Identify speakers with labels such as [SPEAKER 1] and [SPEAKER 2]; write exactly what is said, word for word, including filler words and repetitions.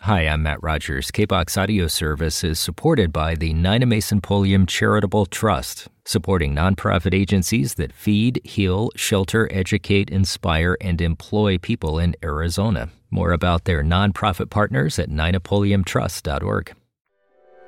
[SPEAKER 1] Hi, I'm Matt Rogers. K B O X Audio Service is supported by the Nina Mason Pulliam Charitable Trust, supporting nonprofit agencies that feed, heal, shelter, educate, inspire, and employ people in Arizona. More about their nonprofit partners at nina pulliam trust dot org.